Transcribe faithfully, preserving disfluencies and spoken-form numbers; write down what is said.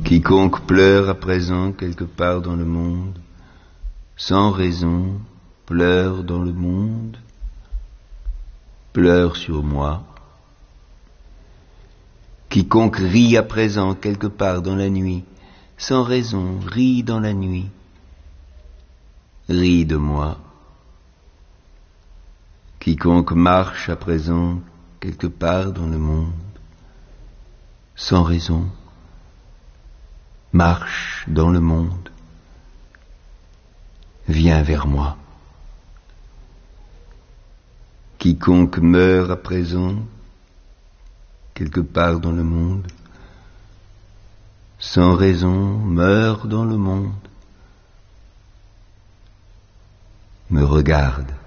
Quiconque pleure à présent quelque part dans le monde, sans raison, pleure dans le monde, pleure sur moi. Quiconque rit à présent quelque part dans la nuit, sans raison, rit dans la nuit, rit de moi. Quiconque marche à présent quelque part dans le monde, sans raison, marche dans le monde, vient vers moi. Quiconque meurt à présent quelque part dans le monde, sans raison, meurt dans le monde, me regarde.